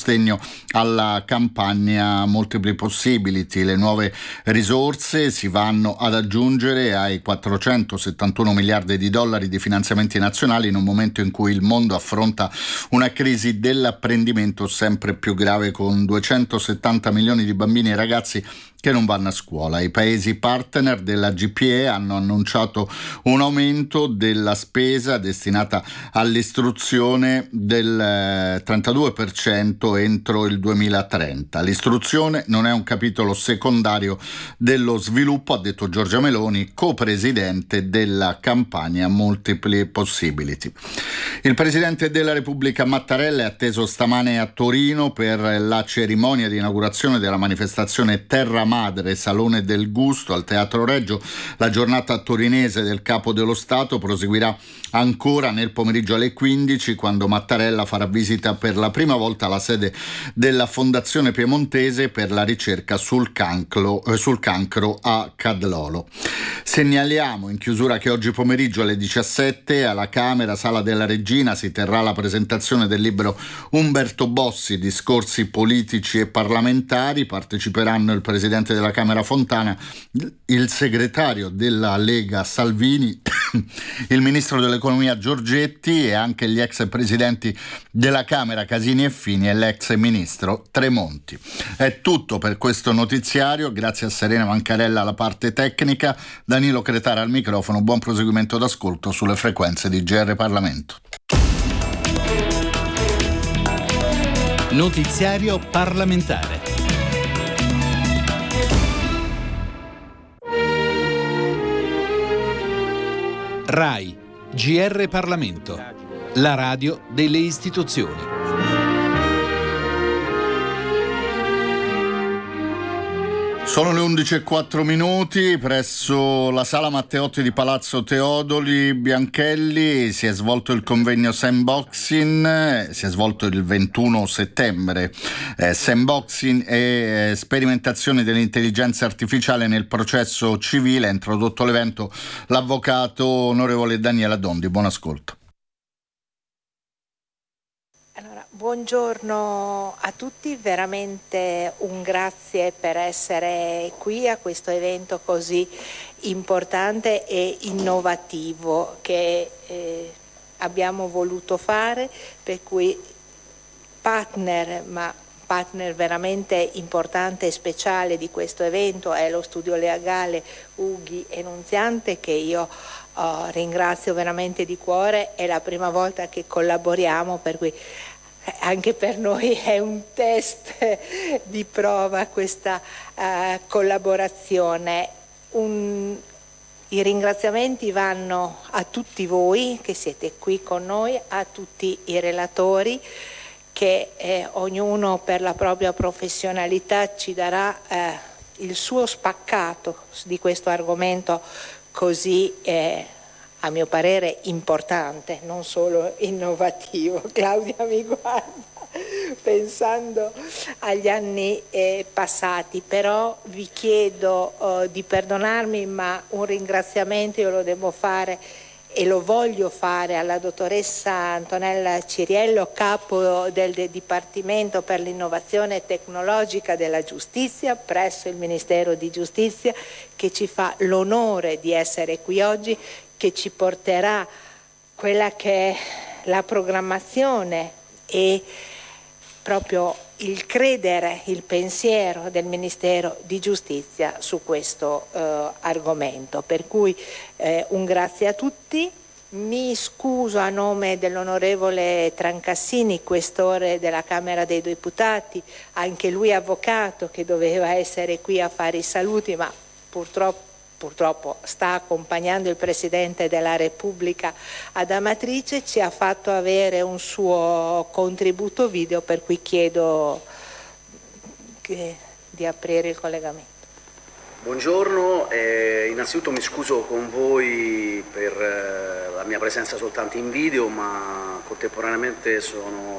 sostegno alla campagna Multiply Possibility. Le nuove risorse si vanno ad aggiungere ai 471 miliardi di dollari di finanziamenti nazionali in un momento in cui il mondo affronta una crisi dell'apprendimento sempre più grave, con 270 milioni di bambini e ragazzi che non vanno a scuola. I paesi partner della GPE hanno annunciato un aumento della spesa destinata all'istruzione del 32% entro il 2030. L'istruzione non è un capitolo secondario dello sviluppo, ha detto Giorgia Meloni, co-presidente della campagna Multiply Possibility. Il presidente della Repubblica Mattarella è atteso stamane a Torino per la cerimonia di inaugurazione della manifestazione Terra Madre, Salone del Gusto al Teatro Regio. La giornata torinese del Capo dello Stato proseguirà ancora nel pomeriggio alle 15, quando Mattarella farà visita per la prima volta alla sede della Fondazione Piemontese per la ricerca sul cancro a Cadlolo. Segnaliamo in chiusura che oggi pomeriggio alle 17 alla Camera, Sala della Regina, si terrà la presentazione del libro Umberto Bossi, Discorsi politici e parlamentari. Parteciperanno il presidente della Camera Fontana, il segretario della Lega Salvini, il ministro dell'economia Giorgetti e anche gli ex presidenti della Camera Casini e Fini e l'ex ministro Tremonti. È tutto per questo notiziario, grazie a Serena Mancarella alla parte tecnica, Danilo Cretara al microfono. Buon proseguimento d'ascolto sulle frequenze di GR Parlamento. Notiziario parlamentare. RAI, GR Parlamento, la radio delle istituzioni. Sono le 11:04 presso la Sala Matteotti di Palazzo Teodoli Bianchelli. Si è svolto il convegno Sandboxing, si è svolto il 21 settembre. Sandboxing e sperimentazione dell'intelligenza artificiale nel processo civile. Ha introdotto l'evento l'avvocato onorevole Daniela Dondi. Buon ascolto. Buongiorno a tutti, veramente un grazie per essere qui a questo evento così importante e innovativo che abbiamo voluto fare, per cui partner veramente importante e speciale di questo evento è lo studio legale Ughi e Nunziante, che io ringrazio veramente di cuore. È la prima volta che collaboriamo, per cui anche per noi è un test di prova questa collaborazione. I ringraziamenti vanno a tutti voi che siete qui con noi, a tutti i relatori che ognuno per la propria professionalità ci darà il suo spaccato di questo argomento così a mio parere importante, non solo innovativo. Claudia mi guarda pensando agli anni passati, però vi chiedo di perdonarmi, ma un ringraziamento io lo devo fare e lo voglio fare alla dottoressa Antonella Ciriello, capo del Dipartimento per l'innovazione tecnologica della giustizia presso il Ministero di Giustizia, che ci fa l'onore di essere qui oggi, che ci porterà quella che è la programmazione e proprio il credere, il pensiero del Ministero di Giustizia su questo argomento. Per cui un grazie a tutti. Mi scuso a nome dell'onorevole Trancassini, questore della Camera dei Deputati, anche lui avvocato, che doveva essere qui a fare i saluti, ma purtroppo sta accompagnando il Presidente della Repubblica ad Amatrice. Ci ha fatto avere un suo contributo video, per cui chiedo di aprire il collegamento. Buongiorno, innanzitutto mi scuso con voi per la mia presenza soltanto in video, ma contemporaneamente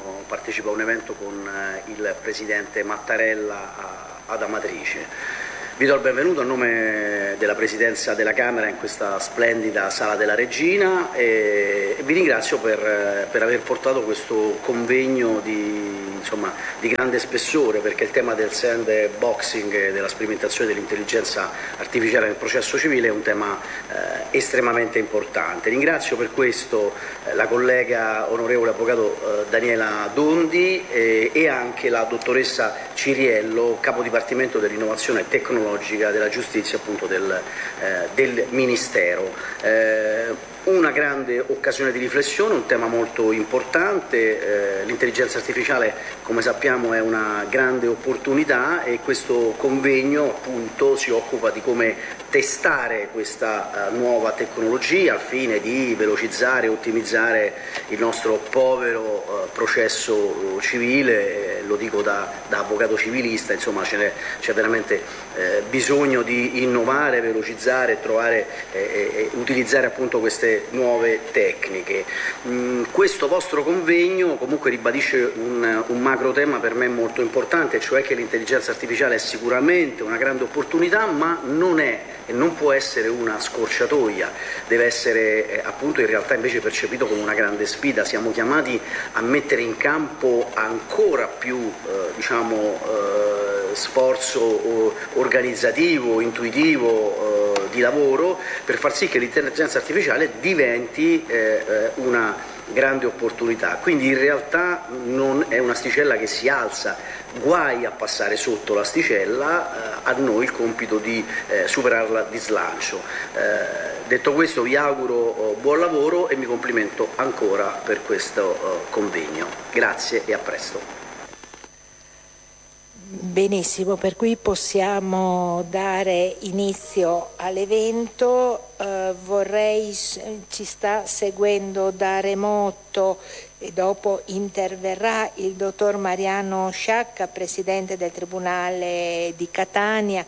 partecipo a un evento con il Presidente Mattarella ad Amatrice. Vi do il benvenuto a nome della Presidenza della Camera in questa splendida Sala della Regina e vi ringrazio per aver portato questo convegno di grande spessore, perché il tema del sandboxing e della sperimentazione dell'intelligenza artificiale nel processo civile è un tema estremamente importante. Ringrazio per questo la collega onorevole avvocato Daniela Dondi e anche la dottoressa Ciriello, capo dipartimento dell'innovazione tecnologica della giustizia, appunto del Ministero. Una grande occasione di riflessione, un tema molto importante. L'intelligenza artificiale, come sappiamo, è una grande opportunità e questo convegno appunto si occupa di come testare questa nuova tecnologia al fine di velocizzare e ottimizzare il nostro povero processo civile. Lo dico da avvocato civilista, insomma c'è veramente bisogno di innovare, velocizzare, trovare e utilizzare appunto queste nuove tecniche. Questo vostro convegno comunque ribadisce un macro tema per me molto importante, cioè che l'intelligenza artificiale è sicuramente una grande opportunità, ma non è e non può essere una scorciatoia, deve essere appunto in realtà invece percepito come una grande sfida. Siamo chiamati a mettere in campo ancora più sforzo organizzativo, intuitivo, di lavoro per far sì che l'intelligenza artificiale diventi una grande opportunità. Quindi in realtà non è un'asticella che si alza, guai a passare sotto l'asticella, a noi il compito di superarla di slancio. Detto questo vi auguro buon lavoro e mi complimento ancora per questo convegno. Grazie e a presto. Benissimo, per cui possiamo dare inizio all'evento. Ci sta seguendo da remoto e dopo interverrà il dottor Mariano Sciacca, presidente del Tribunale di Catania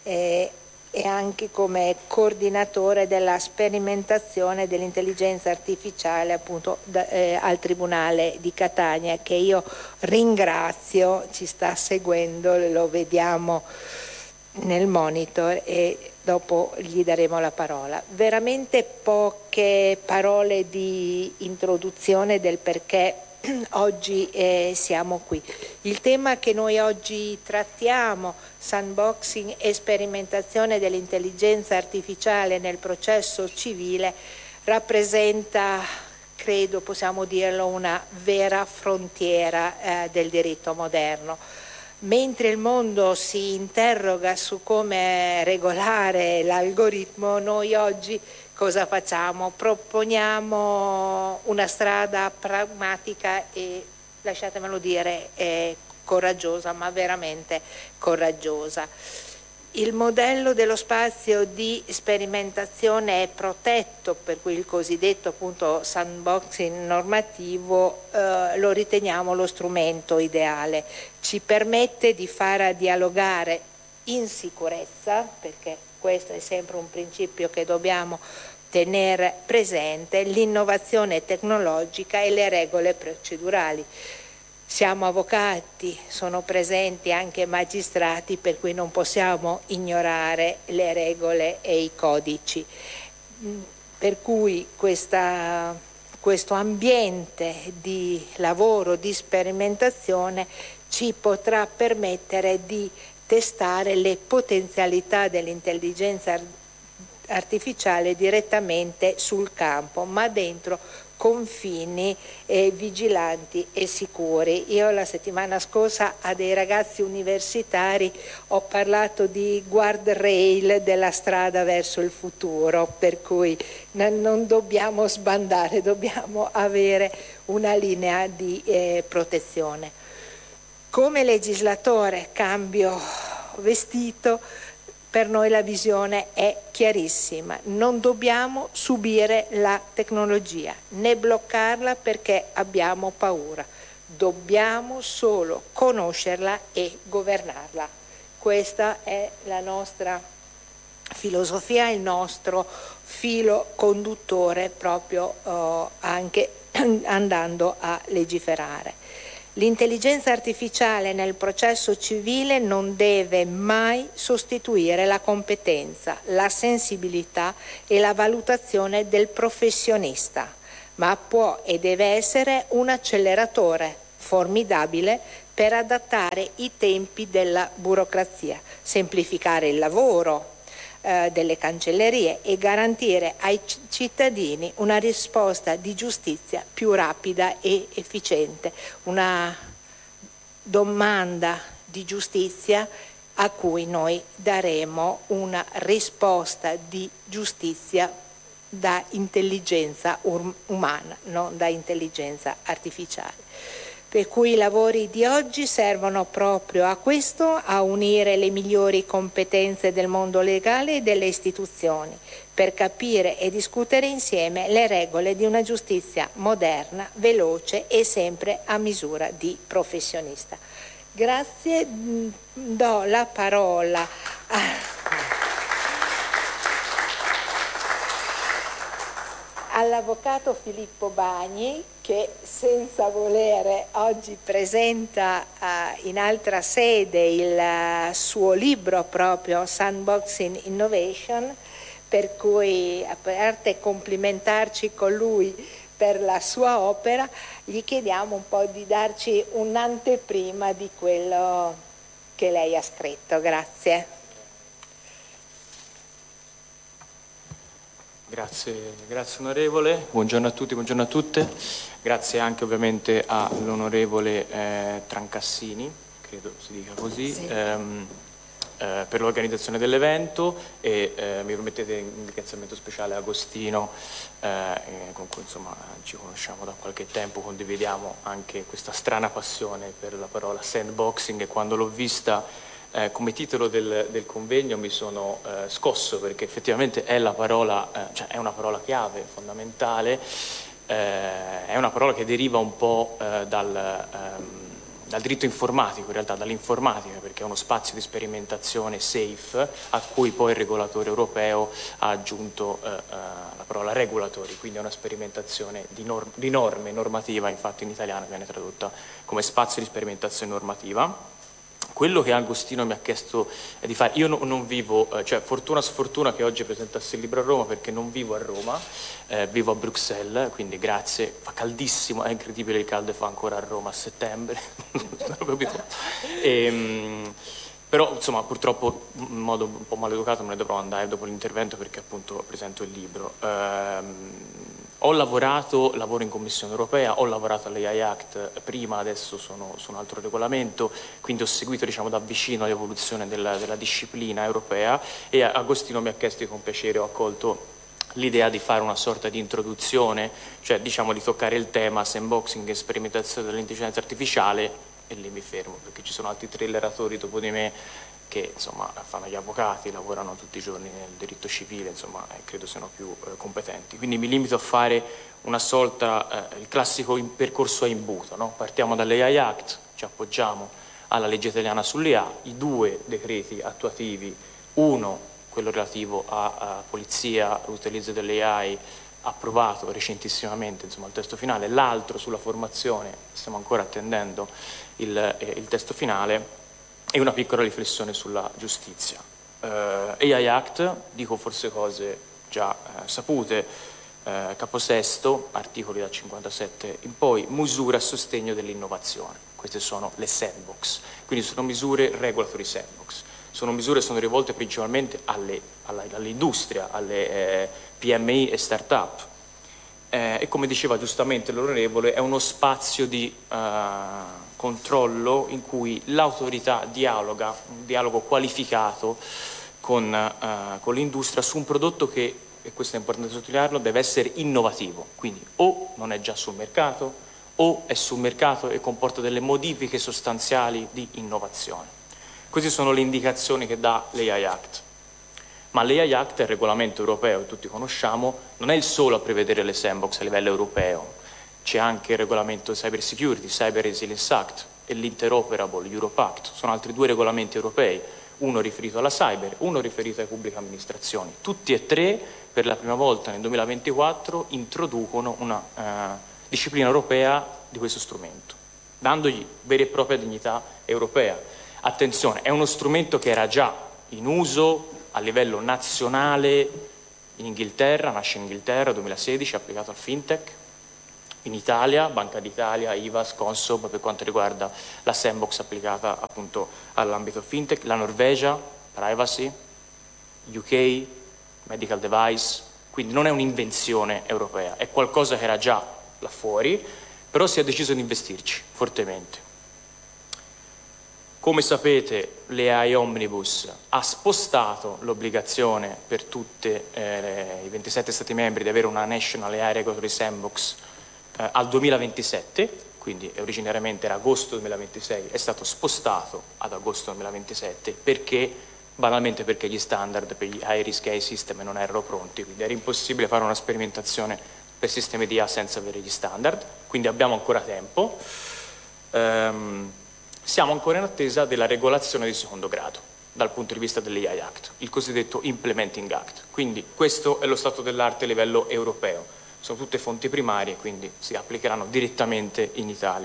e anche come coordinatore della sperimentazione dell'intelligenza artificiale appunto al Tribunale di Catania, che io ringrazio, ci sta seguendo, lo vediamo nel monitor e dopo gli daremo la parola. Veramente poche parole di introduzione del perché oggi siamo qui. Il tema che noi oggi trattiamo, sandboxing e sperimentazione dell'intelligenza artificiale nel processo civile, rappresenta, credo possiamo dirlo, una vera frontiera del diritto moderno. Mentre il mondo si interroga su come regolare l'algoritmo, noi oggi cosa facciamo? Proponiamo una strada pragmatica e, lasciatemelo dire, coraggiosa, ma veramente coraggiosa. Il modello dello spazio di sperimentazione è protetto, per cui il cosiddetto appunto sandboxing normativo lo riteniamo lo strumento ideale. Ci permette di far dialogare in sicurezza, perché questo è sempre un principio che dobbiamo tenere presente, l'innovazione tecnologica e le regole procedurali. Siamo avvocati, sono presenti anche magistrati, per cui non possiamo ignorare le regole e i codici. Per cui questo ambiente di lavoro, di sperimentazione ci potrà permettere di testare le potenzialità dell'intelligenza artificiale direttamente sul campo, ma dentro confini vigilanti e sicuri. Io la settimana scorsa a dei ragazzi universitari ho parlato di guardrail della strada verso il futuro, per cui non dobbiamo sbandare, dobbiamo avere una linea di protezione. Come legislatore, cambio vestito, per noi la visione è chiarissima. Non dobbiamo subire la tecnologia, né bloccarla perché abbiamo paura. Dobbiamo solo conoscerla e governarla. Questa è la nostra filosofia, il nostro filo conduttore proprio anche andando a legiferare. L'intelligenza artificiale nel processo civile non deve mai sostituire la competenza, la sensibilità e la valutazione del professionista, ma può e deve essere un acceleratore formidabile per adattare i tempi della burocrazia, semplificare il lavoro delle cancellerie e garantire ai cittadini una risposta di giustizia più rapida e efficiente, una domanda di giustizia a cui noi daremo una risposta di giustizia da intelligenza umana, non da intelligenza artificiale. Per cui i lavori di oggi servono proprio a questo, a unire le migliori competenze del mondo legale e delle istituzioni, per capire e discutere insieme le regole di una giustizia moderna, veloce e sempre a misura di professionista. Grazie, do la parola all'avvocato Filippo Bagni, che senza volere oggi presenta in altra sede il suo libro proprio Sandboxing Innovation, per cui a parte complimentarci con lui per la sua opera, gli chiediamo un po' di darci un'anteprima di quello che lei ha scritto. Grazie. Grazie onorevole, buongiorno a tutti, buongiorno a tutte. Grazie anche ovviamente all'onorevole Trancassini, credo si dica così, sì, per l'organizzazione dell'evento e mi permettete un ringraziamento speciale a Agostino, con cui insomma ci conosciamo da qualche tempo, condividiamo anche questa strana passione per la parola sandboxing, e quando l'ho vista come titolo del convegno mi sono scosso, perché effettivamente è la parola, cioè è una parola chiave, fondamentale, è una parola che deriva un po' dal diritto informatico, in realtà dall'informatica, perché è uno spazio di sperimentazione safe a cui poi il regolatore europeo ha aggiunto la parola regulatory, quindi è una sperimentazione di normativa, infatti in italiano viene tradotta come spazio di sperimentazione normativa. Quello che Agostino mi ha chiesto di fare, io non vivo, cioè fortuna sfortuna che oggi presentassi il libro a Roma, perché non vivo a Roma, vivo a Bruxelles, quindi grazie, fa caldissimo, è incredibile il caldo che fa ancora a Roma a settembre, però insomma purtroppo in modo un po' maleducato me ne dovrò andare dopo l'intervento, perché appunto presento il libro. Lavoro in Commissione Europea, ho lavorato all'AI Act prima, adesso sono su un altro regolamento, quindi ho seguito diciamo da vicino l'evoluzione della disciplina europea, e Agostino mi ha chiesto, con piacere ho accolto l'idea di fare una sorta di introduzione, cioè diciamo di toccare il tema sandboxing e sperimentazione dell'intelligenza artificiale, e lì mi fermo perché ci sono altri 3 relatori dopo di me che insomma fanno gli avvocati, lavorano tutti i giorni nel diritto civile, insomma credo siano più competenti. Quindi mi limito a fare una sorta, il classico percorso a imbuto, no? Partiamo dall'AI Act, ci appoggiamo alla legge italiana sull'IA, i 2 decreti attuativi, uno quello relativo a polizia, l'utilizzo dell'AI, approvato recentissimamente insomma il testo finale, l'altro sulla formazione, stiamo ancora attendendo il testo finale, e una piccola riflessione sulla giustizia. AI Act, dico forse cose già sapute, caposesto, articoli dal 57 in poi, misure a sostegno dell'innovazione. Queste sono le sandbox, quindi sono misure regulatory sandbox. Sono misure che sono rivolte principalmente all'industria, alle PMI e start-up. E come diceva giustamente l'onorevole, è uno spazio di controllo in cui l'autorità dialoga, un dialogo qualificato con l'industria su un prodotto che, e questo è importante sottolinearlo, deve essere innovativo, quindi o non è già sul mercato o è sul mercato e comporta delle modifiche sostanziali di innovazione. Queste sono le indicazioni che dà l'AI Act. Ma l'AI Act è il regolamento europeo che tutti conosciamo, non è il solo a prevedere le sandbox a livello europeo, c'è anche il regolamento Cyber Security, Cyber Resilience Act e l'Interoperable Europe Act, sono altri 2 regolamenti europei, uno riferito alla cyber, uno riferito alle pubbliche amministrazioni. Tutti e 3 per la prima volta nel 2024 introducono una disciplina europea di questo strumento. dandogli vera e propria dignità europea. Attenzione, è uno strumento che era già in uso a livello nazionale in Inghilterra, nasce in Inghilterra 2016, applicato al fintech. In Italia, Banca d'Italia, IVAS, Consob per quanto riguarda la sandbox applicata appunto all'ambito fintech, la Norvegia, privacy, UK, medical device, quindi non è un'invenzione europea, è qualcosa che era già là fuori, però si è deciso di investirci fortemente. Come sapete, l'EAI Omnibus ha spostato l'obbligazione per tutti i 27 Stati membri di avere una National AI Regulatory Sandbox al 2027, quindi originariamente era agosto 2026, è stato spostato ad agosto 2027 banalmente perché gli standard per gli high risk AI system non erano pronti, quindi era impossibile fare una sperimentazione per sistemi di IA senza avere gli standard, quindi abbiamo ancora tempo. Siamo ancora in attesa della regolazione di secondo grado dal punto di vista dell'AI Act, il cosiddetto Implementing Act, quindi questo è lo stato dell'arte a livello europeo. Sono tutte fonti primarie, quindi si applicheranno direttamente in Italia.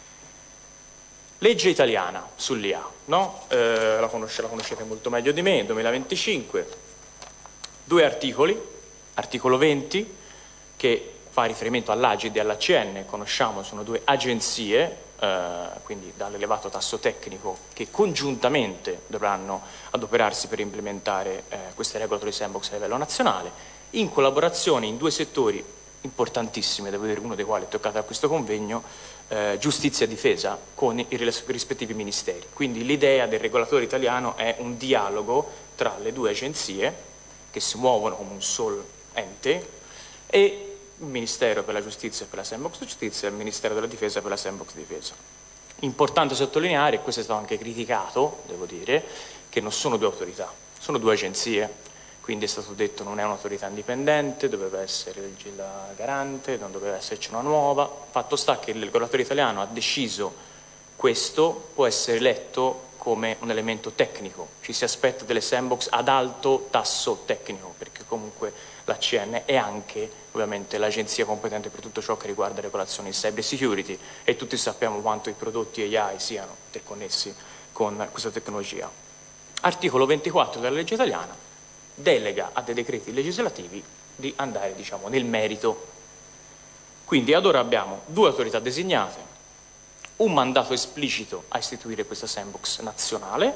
Legge italiana sull'IA, no? La conoscete molto meglio di me, 2025, 2 articoli, articolo 20, che fa riferimento all'Agid e all'ACN, conosciamo, sono 2 agenzie, quindi dall'elevato tasso tecnico, che congiuntamente dovranno adoperarsi per implementare queste regulatory sandbox a livello nazionale, in collaborazione in 2 settori importantissime, devo dire uno dei quali è toccato a questo convegno, giustizia e difesa, con i rispettivi ministeri. Quindi l'idea del regolatore italiano è un dialogo tra le 2 agenzie che si muovono come un solo ente e il Ministero per la Giustizia e per la Sandbox Giustizia e il Ministero della Difesa per la Sandbox Difesa. Importante sottolineare, e questo è stato anche criticato, devo dire, che non sono 2 autorità, sono 2 agenzie. Quindi è stato detto non è un'autorità indipendente, doveva essere la garante, non doveva esserci una nuova. Fatto sta che il regolatore italiano ha deciso questo, può essere letto come un elemento tecnico. Ci si aspetta delle sandbox ad alto tasso tecnico, perché comunque l'ACN è anche ovviamente l'agenzia competente per tutto ciò che riguarda regolazioni in cyber security e tutti sappiamo quanto i prodotti AI siano interconnessi con questa tecnologia. Articolo 24 della legge italiana delega a dei decreti legislativi di andare, diciamo, nel merito. Quindi ad ora abbiamo 2 autorità designate, un mandato esplicito a istituire questa sandbox nazionale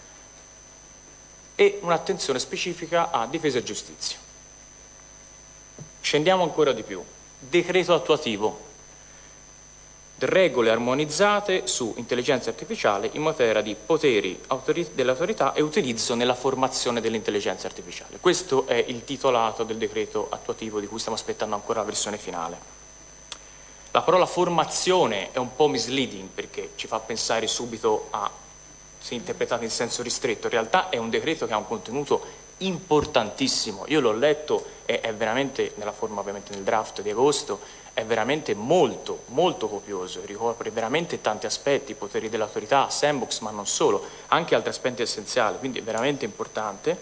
e un'attenzione specifica a difesa e giustizia. Scendiamo ancora di più. Decreto attuativo. Regole armonizzate su intelligenza artificiale in materia di poteri dell'autorità e utilizzo nella formazione dell'intelligenza artificiale. Questo è il titolato del decreto attuativo di cui stiamo aspettando ancora la versione finale. La parola formazione è un po' misleading perché ci fa pensare subito a, se interpretato in senso ristretto, in realtà è un decreto che ha un contenuto importantissimo. Io l'ho letto e è veramente, nella forma ovviamente nel draft di agosto, è veramente molto, molto copioso, ricopre veramente tanti aspetti, poteri dell'autorità, sandbox, ma non solo, anche altri aspetti essenziali, quindi è veramente importante.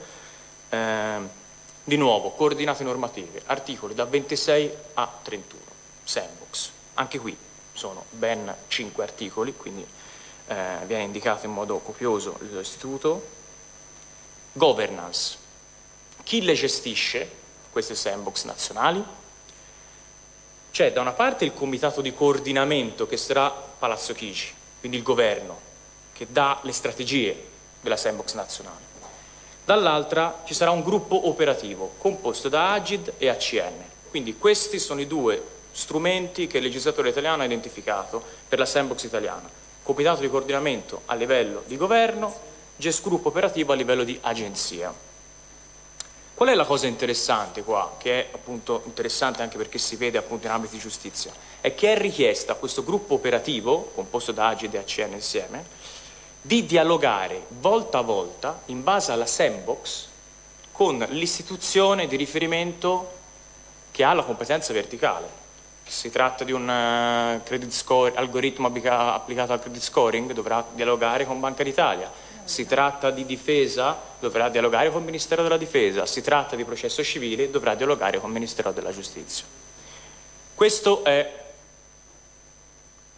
Di nuovo, coordinate normative, articoli da 26 a 31, sandbox. Anche qui sono ben 5 articoli, quindi viene indicato in modo copioso l'istituto. Governance. Chi le gestisce, queste sandbox nazionali? C'è da una parte il comitato di coordinamento che sarà Palazzo Chigi, quindi il governo, che dà le strategie della sandbox nazionale. Dall'altra ci sarà un gruppo operativo composto da Agid e ACN. Quindi questi sono i 2 strumenti che il legislatore italiano ha identificato per la sandbox italiana. Comitato di coordinamento a livello di governo, gruppo operativo a livello di agenzia. Qual è la cosa interessante qua, che è appunto interessante anche perché si vede appunto in ambito di giustizia, è che è richiesta a questo gruppo operativo, composto da Agid e ACN insieme, di dialogare volta a volta, in base alla sandbox, con l'istituzione di riferimento che ha la competenza verticale. Si tratta di un credit score, algoritmo applicato al credit scoring, dovrà dialogare con Banca d'Italia. Si tratta di difesa, dovrà dialogare con il Ministero della Difesa. Si tratta di processo civile, dovrà dialogare con il Ministero della Giustizia. Questo è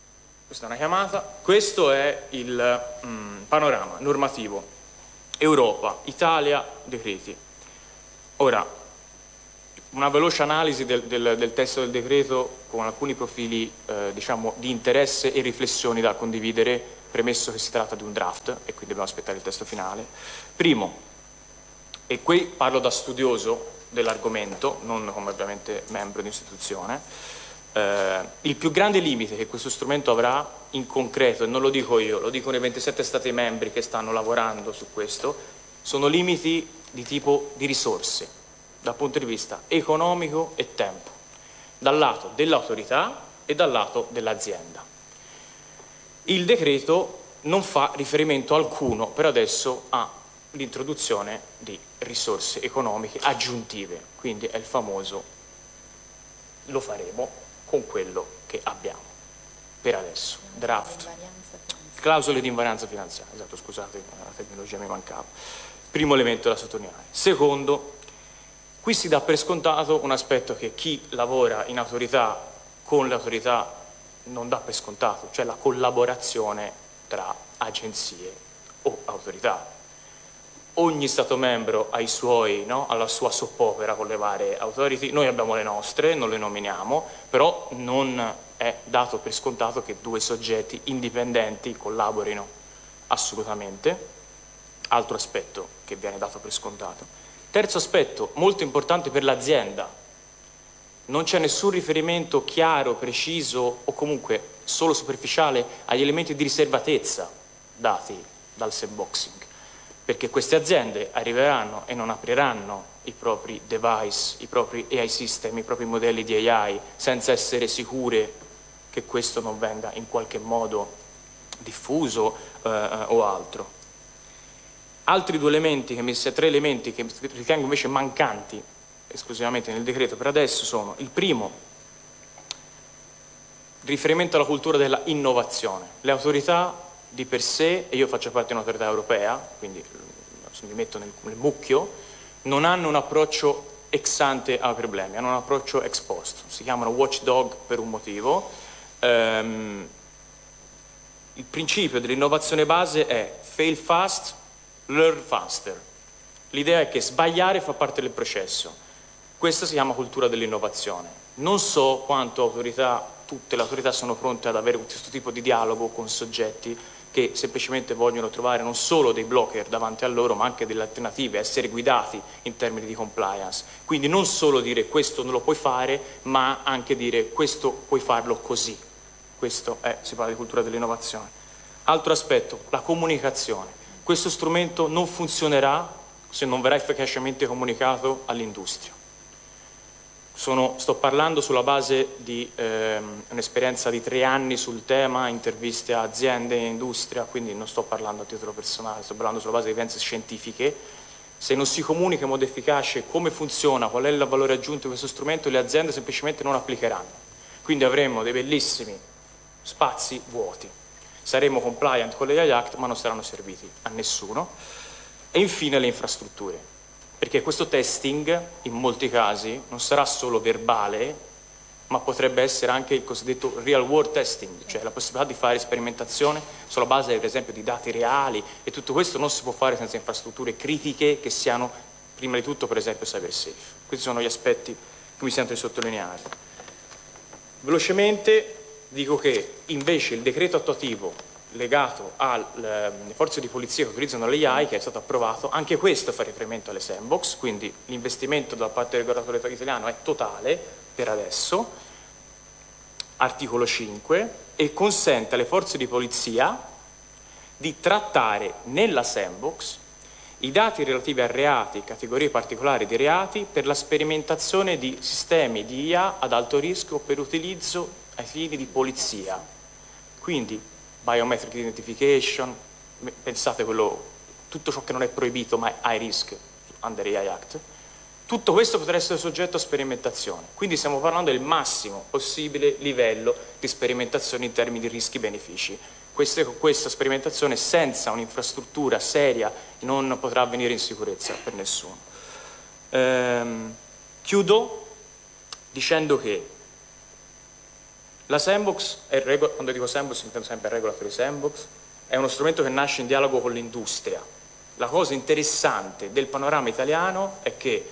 questa è una chiamata, questo è il panorama normativo. Europa, Italia, decreti. Ora, una veloce analisi del testo del decreto con alcuni profili diciamo di interesse e riflessioni da condividere, premesso che si tratta di un draft e quindi dobbiamo aspettare il testo finale. Primo, e qui parlo da studioso dell'argomento, non come ovviamente membro di istituzione, il più grande limite che questo strumento avrà in concreto, e non lo dico io, lo dicono i 27 Stati membri che stanno lavorando su questo, sono limiti di tipo di risorse, dal punto di vista economico e tempo, dal lato dell'autorità e dal lato dell'azienda. Il decreto non fa riferimento alcuno per adesso all'introduzione di risorse economiche aggiuntive, quindi è il famoso lo faremo con quello che abbiamo per adesso. Draft. Clausole di invarianza finanziaria, esatto, scusate, la tecnologia mi mancava. Primo elemento da sottolineare. Secondo, qui si dà per scontato un aspetto che chi lavora in autorità con le autorità non dà per scontato, cioè la collaborazione tra agenzie o autorità. Ogni Stato membro ha i suoi, no? Ha la sua soppopera con le varie authority, noi abbiamo le nostre, non le nominiamo, però non è dato per scontato che due soggetti indipendenti collaborino assolutamente. Altro aspetto che viene dato per scontato. Terzo aspetto, molto importante per l'azienda, non c'è nessun riferimento chiaro, preciso o comunque solo superficiale agli elementi di riservatezza dati dal sandboxing. Perché queste aziende arriveranno e non apriranno i propri device, i propri AI system, i propri modelli di AI, senza essere sicure che questo non venga in qualche modo diffuso o altro. Altri tre elementi che ritengo invece mancanti esclusivamente nel decreto per adesso sono: il primo, riferimento alla cultura della innovazione. Le autorità di per sé, e io faccio parte di un'autorità europea, quindi mi metto nel mucchio, non hanno un approccio ex ante ai problemi, hanno un approccio ex post. Si chiamano watchdog per un motivo. Il principio dell'innovazione base è fail fast, learn faster. L'idea è che sbagliare fa parte del processo. Questa si chiama cultura dell'innovazione. Non so quanto tutte le autorità sono pronte ad avere questo tipo di dialogo con soggetti che semplicemente vogliono trovare non solo dei blocker davanti a loro, ma anche delle alternative, essere guidati in termini di compliance. Quindi non solo dire questo non lo puoi fare, ma anche dire questo puoi farlo così. Si parla di cultura dell'innovazione. Altro aspetto, la comunicazione. Questo strumento non funzionerà se non verrà efficacemente comunicato all'industria. Sto parlando sulla base di un'esperienza di 3 anni sul tema, interviste a aziende e industria, quindi non sto parlando a titolo personale, sto parlando sulla base di evidenze scientifiche. Se non si comunica in modo efficace come funziona, qual è il valore aggiunto di questo strumento, le aziende semplicemente non applicheranno. Quindi avremo dei bellissimi spazi vuoti. Saremo compliant con l'AI Act, ma non saranno serviti a nessuno. E infine le infrastrutture. Perché questo testing, in molti casi, non sarà solo verbale, ma potrebbe essere anche il cosiddetto real world testing, cioè la possibilità di fare sperimentazione sulla base, per esempio, di dati reali, e tutto questo non si può fare senza infrastrutture critiche che siano, prima di tutto, per esempio, cyber safe. Questi sono gli aspetti che mi sento di sottolineare. Velocemente dico che, invece, il decreto attuativo legato alle forze di polizia che utilizzano l'AI, che è stato approvato, anche questo fa riferimento alle sandbox, quindi l'investimento da parte del regolatore italiano è totale per adesso, articolo 5, e consente alle forze di polizia di trattare nella sandbox i dati relativi a reati, categorie particolari di reati, per la sperimentazione di sistemi di IA ad alto rischio per utilizzo ai fini di polizia. Quindi biometric identification, pensate tutto ciò che non è proibito ma è high risk under AI Act, tutto questo potrà essere soggetto a sperimentazione. Quindi stiamo parlando del massimo possibile livello di sperimentazione in termini di rischi-benefici. Questa sperimentazione senza un'infrastruttura seria non potrà avvenire in sicurezza per nessuno. Chiudo dicendo che La sandbox, quando dico sandbox intendo sempre regulatory sandbox, è uno strumento che nasce in dialogo con l'industria. La cosa interessante del panorama italiano è che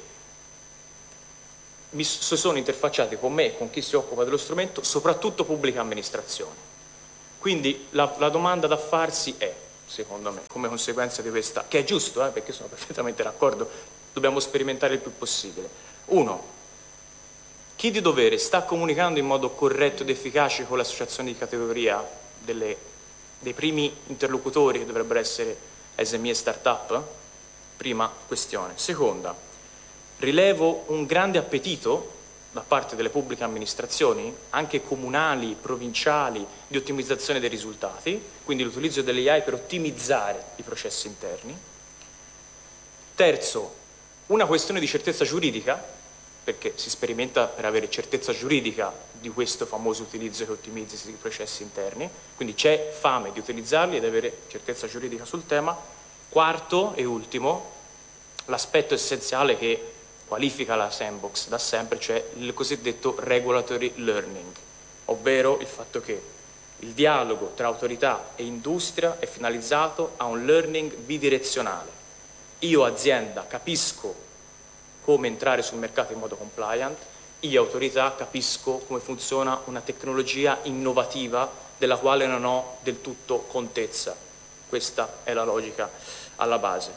si sono interfacciati con me e con chi si occupa dello strumento, soprattutto pubblica amministrazione. Quindi la domanda da farsi è, secondo me, come conseguenza di questa, che è giusto, perché sono perfettamente d'accordo, dobbiamo sperimentare il più possibile. 1. Chi di dovere sta comunicando in modo corretto ed efficace con le associazioni di categoria dei primi interlocutori che dovrebbero essere SME e start-up? Prima questione. Seconda, rilevo un grande appetito da parte delle pubbliche amministrazioni, anche comunali, provinciali, di ottimizzazione dei risultati, quindi l'utilizzo delle AI per ottimizzare i processi interni. Terzo, una questione di certezza giuridica, perché si sperimenta per avere certezza giuridica di questo famoso utilizzo che ottimizza i processi interni, quindi c'è fame di utilizzarli ed avere certezza giuridica sul tema. Quarto e ultimo, l'aspetto essenziale che qualifica la sandbox da sempre, cioè il cosiddetto regulatory learning, ovvero il fatto che il dialogo tra autorità e industria è finalizzato a un learning bidirezionale. Io azienda capisco come entrare sul mercato in modo compliant, io autorità capisco come funziona una tecnologia innovativa della quale non ho del tutto contezza. Questa è la logica alla base.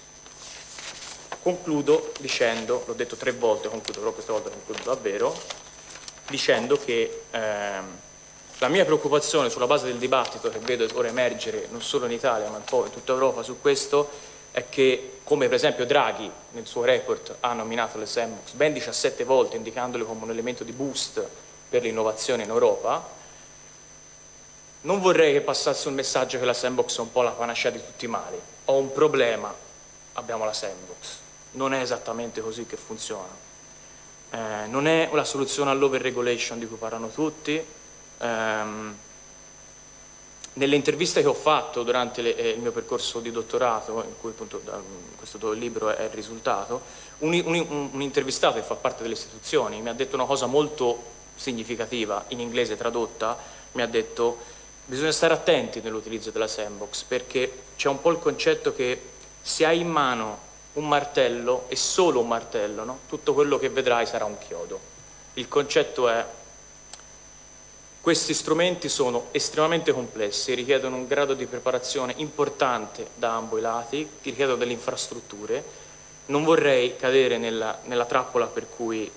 Concludo dicendo, l'ho detto 3 volte, concludo, però questa volta concludo davvero, dicendo che la mia preoccupazione sulla base del dibattito che vedo ora emergere non solo in Italia ma un po' in tutta Europa su questo è che, come per esempio Draghi nel suo report ha nominato le sandbox ben 17 volte indicandole come un elemento di boost per l'innovazione in Europa, non vorrei che passasse un messaggio che la sandbox è un po' la panacea di tutti i mali. Ho un problema, abbiamo la sandbox. Non è esattamente così che funziona. Non è la soluzione all'over-regulation di cui parlano tutti. Nelle interviste che ho fatto durante il mio percorso di dottorato, in cui appunto questo libro è il risultato, un intervistato che fa parte delle istituzioni mi ha detto una cosa molto significativa, in inglese tradotta, mi ha detto: bisogna stare attenti nell'utilizzo della sandbox, perché c'è un po' il concetto che se hai in mano un martello e solo un martello, no? Tutto quello che vedrai sarà un chiodo. Il concetto è: questi strumenti sono estremamente complessi, richiedono un grado di preparazione importante da ambo i lati, richiedono delle infrastrutture. Non vorrei cadere nella trappola per cui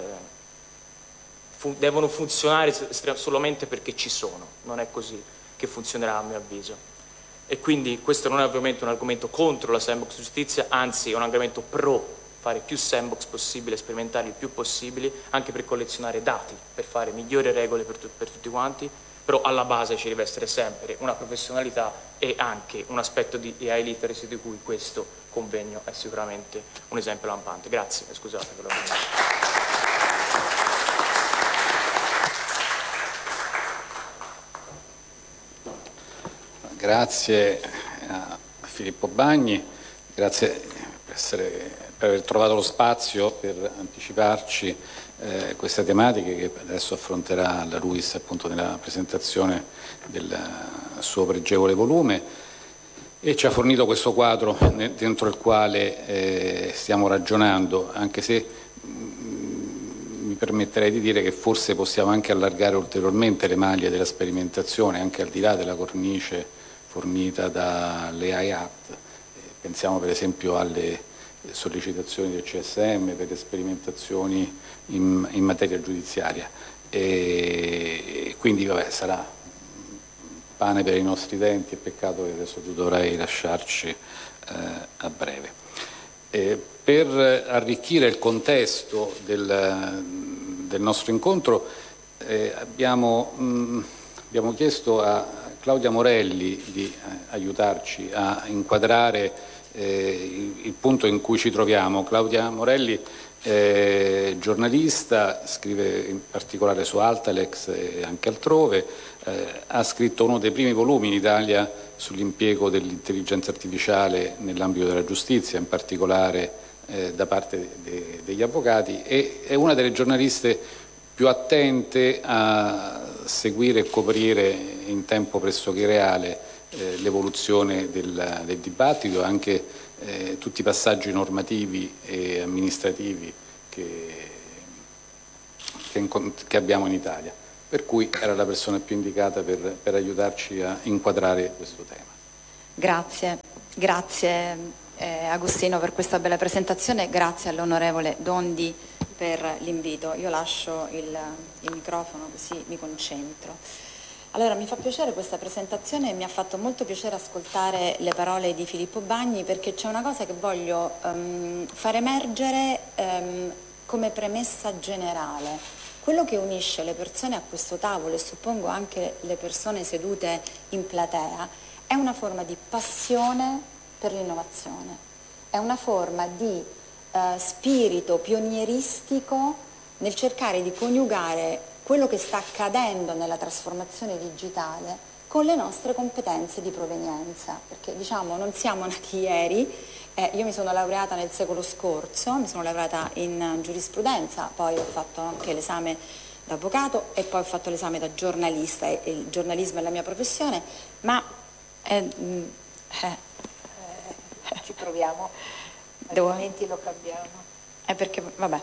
devono funzionare solamente perché ci sono. Non è così che funzionerà, a mio avviso. E quindi questo non è ovviamente un argomento contro la sandbox giustizia, anzi è un argomento pro fare più sandbox possibile, sperimentare il più possibili, anche per collezionare dati, per fare migliori regole per tutti quanti, però alla base ci deve essere sempre una professionalità e anche un aspetto di AI literacy di cui questo convegno è sicuramente un esempio lampante. Grazie, scusate per la Grazie a Filippo Bagni, grazie per aver trovato lo spazio per anticiparci queste tematiche che adesso affronterà la Ruiz appunto nella presentazione del suo pregevole volume, e ci ha fornito questo quadro dentro il quale stiamo ragionando, anche se mi permetterei di dire che forse possiamo anche allargare ulteriormente le maglie della sperimentazione, anche al di là della cornice fornita dalle AI Act. Pensiamo per esempio alle sollecitazioni del CSM per le sperimentazioni in materia giudiziaria, e quindi sarà pane per i nostri denti, e peccato che adesso tu dovrai lasciarci a breve. Per arricchire il contesto del nostro incontro abbiamo chiesto a Claudia Morelli di aiutarci a inquadrare il punto in cui ci troviamo. Claudia Morelli è giornalista, scrive in particolare su Altalex e anche altrove, ha scritto uno dei primi volumi in Italia sull'impiego dell'intelligenza artificiale nell'ambito della giustizia, in particolare da parte degli avvocati, e è una delle giornaliste più attente a seguire e coprire in tempo pressoché reale l'evoluzione del dibattito, anche tutti i passaggi normativi e amministrativi che abbiamo in Italia, per cui era la persona più indicata per aiutarci a inquadrare questo tema. Grazie Agostino per questa bella presentazione, grazie all'onorevole Dondi per l'invito. Io lascio il microfono così mi concentro. Allora, mi fa piacere questa presentazione e mi ha fatto molto piacere ascoltare le parole di Filippo Bagni, perché c'è una cosa che voglio far emergere come premessa generale. Quello che unisce le persone a questo tavolo, e suppongo anche le persone sedute in platea, è una forma di passione per l'innovazione, è una forma di spirito pionieristico nel cercare di coniugare quello che sta accadendo nella trasformazione digitale con le nostre competenze di provenienza, perché diciamo non siamo nati ieri. Io mi sono laureata nel secolo scorso, mi sono laureata in giurisprudenza, poi ho fatto anche l'esame da avvocato e poi ho fatto l'esame da giornalista, e il giornalismo è la mia professione, ma ci proviamo, altrimenti lo cambiamo. Perché, vabbè.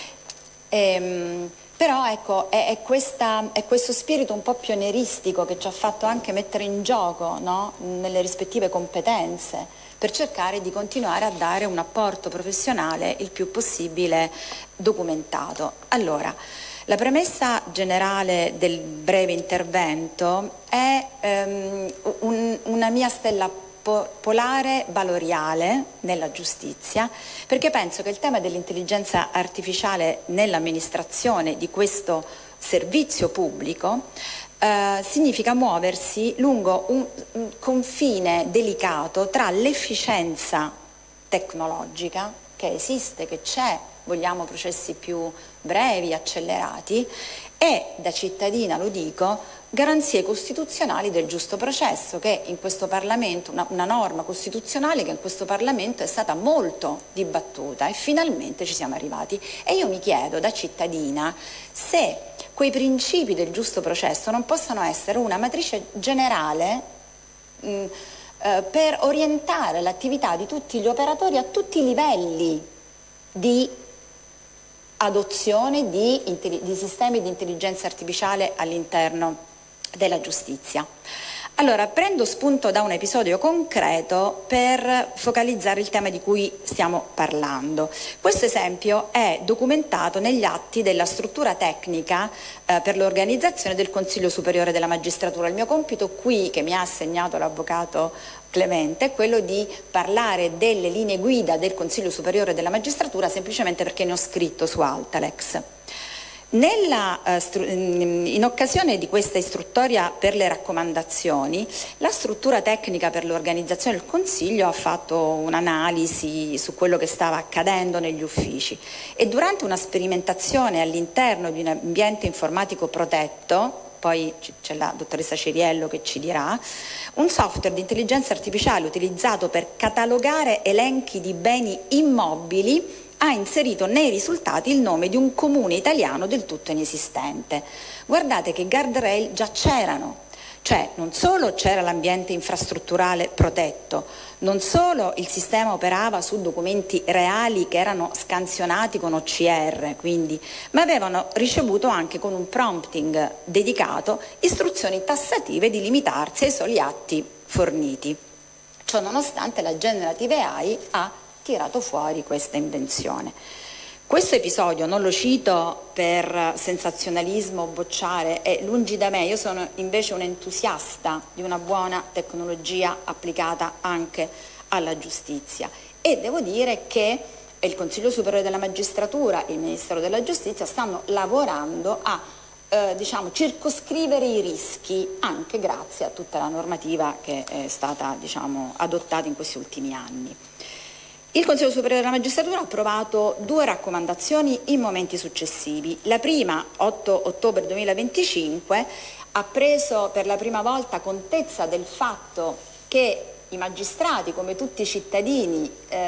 Però ecco, è questo spirito un po' pionieristico che ci ha fatto anche mettere in gioco, no? Nelle rispettive competenze, per cercare di continuare a dare un apporto professionale il più possibile documentato. Allora, la premessa generale del breve intervento è una mia stella polare valoriale nella giustizia, perché penso che il tema dell'intelligenza artificiale nell'amministrazione di questo servizio pubblico significa muoversi lungo un confine delicato tra l'efficienza tecnologica che esiste, che c'è, vogliamo processi più brevi, accelerati, e da cittadina lo dico, garanzie costituzionali del giusto processo, che in questo Parlamento, una norma costituzionale che in questo Parlamento è stata molto dibattuta e finalmente ci siamo arrivati. E io mi chiedo da cittadina se quei principi del giusto processo non possano essere una matrice generale per orientare l'attività di tutti gli operatori a tutti i livelli di adozione di sistemi di intelligenza artificiale all'interno della giustizia. Allora, prendo spunto da un episodio concreto per focalizzare il tema di cui stiamo parlando. Questo esempio è documentato negli atti della struttura tecnica per l'organizzazione del Consiglio Superiore della Magistratura. Il mio compito qui, che mi ha assegnato l'avvocato Clemente, è quello di parlare delle linee guida del Consiglio Superiore della Magistratura semplicemente perché ne ho scritto su Altalex. In occasione di questa istruttoria per le raccomandazioni, la struttura tecnica per l'organizzazione del Consiglio ha fatto un'analisi su quello che stava accadendo negli uffici e durante una sperimentazione all'interno di un ambiente informatico protetto, poi c'è la dottoressa Ciriello che ci dirà, un software di intelligenza artificiale utilizzato per catalogare elenchi di beni immobili ha inserito nei risultati il nome di un comune italiano del tutto inesistente. Guardate che guardrail già c'erano, cioè non solo c'era l'ambiente infrastrutturale protetto, non solo il sistema operava su documenti reali che erano scansionati con OCR, quindi, ma avevano ricevuto anche con un prompting dedicato istruzioni tassative di limitarsi ai soli atti forniti. Ciò nonostante la Generative AI ha tirato fuori questa invenzione. Questo episodio non lo cito per sensazionalismo o bocciare, è lungi da me, io sono invece un entusiasta di una buona tecnologia applicata anche alla giustizia e devo dire che il Consiglio Superiore della Magistratura e il Ministero della Giustizia stanno lavorando a circoscrivere i rischi anche grazie a tutta la normativa che è stata adottata in questi ultimi anni. Il Consiglio Superiore della Magistratura ha approvato 2 raccomandazioni in momenti successivi. La prima, 8 ottobre 2025, ha preso per la prima volta contezza del fatto che i magistrati, come tutti i cittadini,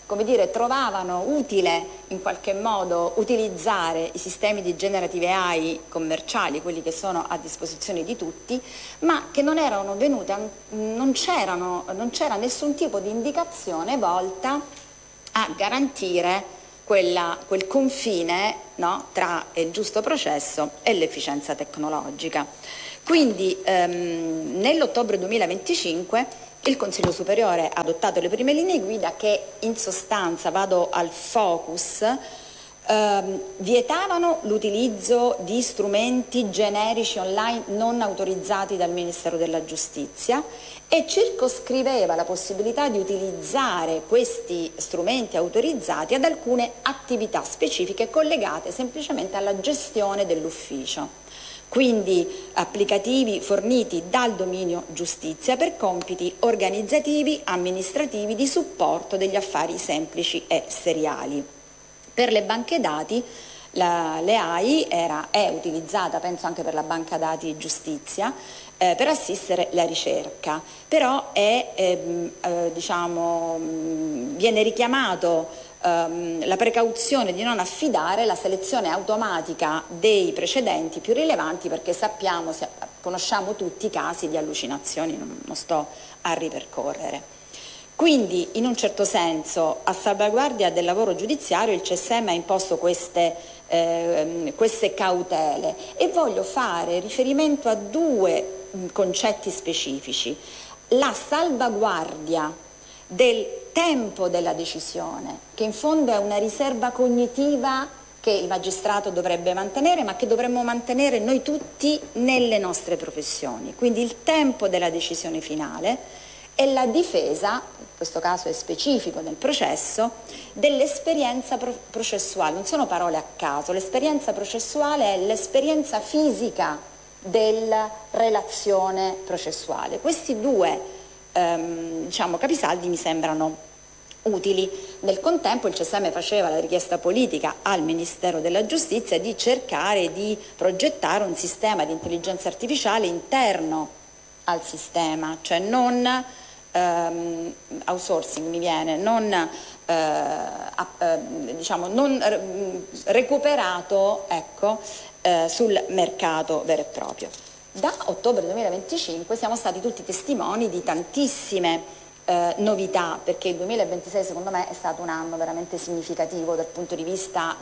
trovavano utile in qualche modo utilizzare i sistemi di generative AI commerciali, quelli che sono a disposizione di tutti, ma che non erano venute, non c'era nessun tipo di indicazione volta a garantire quel confine, no, tra il giusto processo e l'efficienza tecnologica. Quindi nell'ottobre 2025 il Consiglio Superiore ha adottato le prime linee guida che in sostanza, vado al focus, vietavano l'utilizzo di strumenti generici online non autorizzati dal Ministero della Giustizia e circoscriveva la possibilità di utilizzare questi strumenti autorizzati ad alcune attività specifiche collegate semplicemente alla gestione dell'ufficio. Quindi applicativi forniti dal dominio giustizia per compiti organizzativi, amministrativi, di supporto degli affari semplici e seriali. Per le banche dati l'AI è utilizzata, penso anche per la banca dati giustizia, per assistere la ricerca, però viene richiamato la precauzione di non affidare la selezione automatica dei precedenti più rilevanti, perché conosciamo tutti i casi di allucinazioni, non sto a ripercorrere. Quindi in un certo senso, a salvaguardia del lavoro giudiziario, il CSM ha imposto queste cautele e voglio fare riferimento a due concetti specifici: la salvaguardia del tempo della decisione, che in fondo è una riserva cognitiva che il magistrato dovrebbe mantenere, ma che dovremmo mantenere noi tutti nelle nostre professioni. Quindi il tempo della decisione finale e la difesa, in questo caso è specifico nel processo, dell'esperienza processuale. Non sono parole a caso, l'esperienza processuale è l'esperienza fisica della relazione processuale. Questi due capisaldi mi sembrano utili. Nel contempo il CSM faceva la richiesta politica al Ministero della Giustizia di cercare di progettare un sistema di intelligenza artificiale interno al sistema, cioè non outsourcing mi viene, non recuperato sul mercato vero e proprio. Da ottobre 2025 siamo stati tutti testimoni di tantissime novità, perché il 2026 secondo me è stato un anno veramente significativo dal punto di vista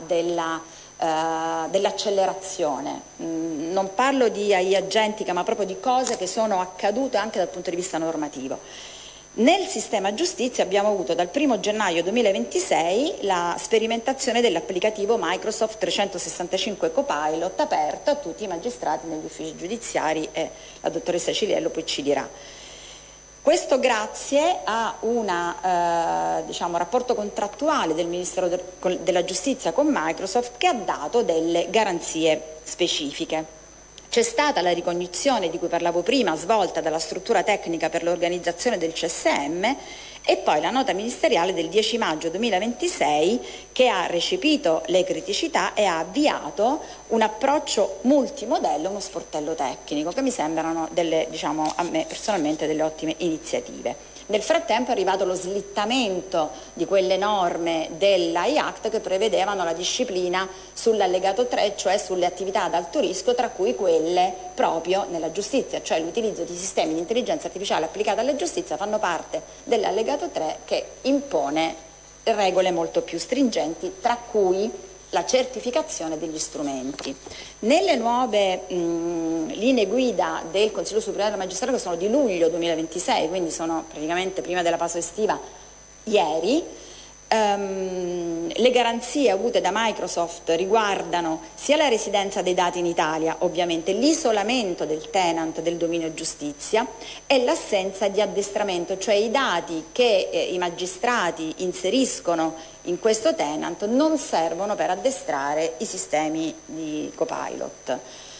dell'accelerazione. Non parlo di AI agentica, ma proprio di cose che sono accadute anche dal punto di vista normativo. Nel sistema giustizia abbiamo avuto dal 1 gennaio 2026 la sperimentazione dell'applicativo Microsoft 365 Copilot aperto a tutti i magistrati negli uffici giudiziari, e la dottoressa Ciliello poi ci dirà. Questo grazie a un rapporto contrattuale del Ministero della Giustizia con Microsoft, che ha dato delle garanzie specifiche. C'è stata la ricognizione di cui parlavo prima, svolta dalla struttura tecnica per l'organizzazione del CSM, e poi la nota ministeriale del 10 maggio 2026 che ha recepito le criticità e ha avviato un approccio multimodello, uno sportello tecnico, che mi sembrano a me personalmente delle ottime iniziative. Nel frattempo è arrivato lo slittamento di quelle norme dell'AI Act che prevedevano la disciplina sull'allegato 3, cioè sulle attività ad alto rischio, tra cui quelle proprio nella giustizia, cioè l'utilizzo di sistemi di intelligenza artificiale applicata alla giustizia fanno parte dell'allegato 3, che impone regole molto più stringenti, tra cui la certificazione degli strumenti. Nelle nuove linee guida del Consiglio Superiore della Magistratura, che sono di luglio 2026, quindi sono praticamente prima della pausa estiva, ieri, le garanzie avute da Microsoft riguardano sia la residenza dei dati in Italia, ovviamente l'isolamento del tenant del dominio giustizia e l'assenza di addestramento, cioè i dati che i magistrati inseriscono in questo tenant non servono per addestrare i sistemi di Copilot.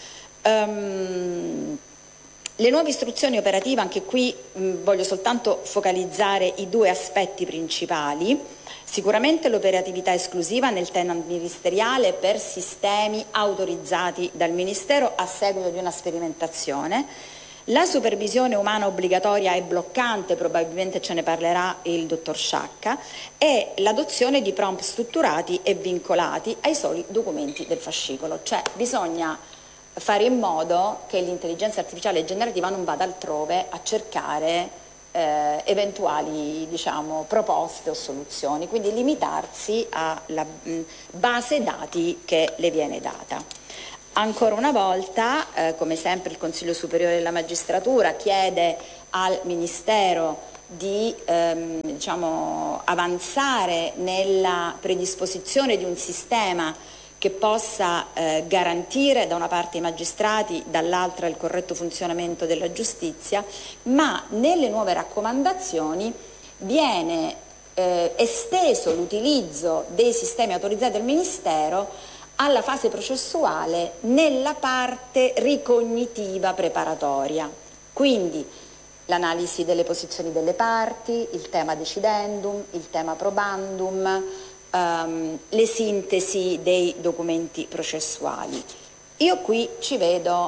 Le nuove istruzioni operative, anche qui voglio soltanto focalizzare i due aspetti principali. Sicuramente l'operatività esclusiva nel tenant ministeriale per sistemi autorizzati dal Ministero a seguito di una sperimentazione. La supervisione umana obbligatoria e bloccante, probabilmente ce ne parlerà il dottor Sciacca, e l'adozione di prompt strutturati e vincolati ai soli documenti del fascicolo, cioè bisogna fare in modo che l'intelligenza artificiale generativa non vada altrove a cercare eventuali, diciamo, proposte o soluzioni, quindi limitarsi alla base dati che le viene data. Ancora una volta, come sempre, il Consiglio Superiore della Magistratura chiede al Ministero di diciamo, avanzare nella predisposizione di un sistema che possa garantire da una parte i magistrati, dall'altra il corretto funzionamento della giustizia, ma nelle nuove raccomandazioni viene esteso l'utilizzo dei sistemi autorizzati dal Ministero alla fase processuale nella parte ricognitiva preparatoria. Quindi l'analisi delle posizioni delle parti, il tema decidendum, il tema probandum, le sintesi dei documenti processuali. Io qui ci vedo